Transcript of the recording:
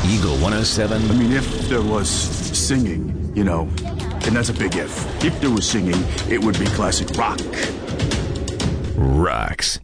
Eagle 107. I mean, if there was singing, you know, and that's a big if. If there was singing, it would be classic rock. Rocks.